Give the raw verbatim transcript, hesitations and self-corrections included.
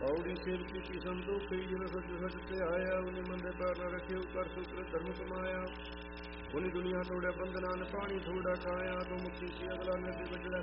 ਔੜੀ ਸੇਵਕੀ ਕੀ ਸੰਤੋਖੀ ਜਿਨ ਸੱਚ ਸੱਚ ਤੇ ਆਇਆ ਉਨੀ ਮੰਦੇ ਪੈਰ ਨ ਰੱਖਿਓ ਕਰ ਸੁਕਰ ਧਰਮ ਕਮਾਇਆ ਉਨੀ ਦੁਨੀਆ ਤੋੜਿਆ ਬੰਧਨਾਂ ਨ ਪਾਣੀ ਥੋੜਾ ਖਾਇਆ ਤੂੰ ਮੁਕਤੀ ਸੀ ਅਗਲਾ ਨਦੀ ਬਜੜਾ